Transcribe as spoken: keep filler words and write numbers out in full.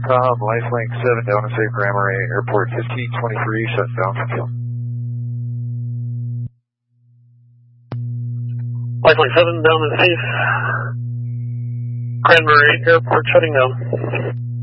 Com, Lifelink seven down and safe, Grammar Airport fifteen twenty-three, shuts down for fuel. Lifelink seven down and safe, Grammar Airport shutting down.